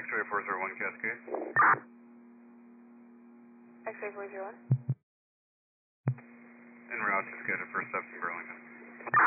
X-ray 401 Cascade. X-ray 401. En route to schedule first steps in Burlington.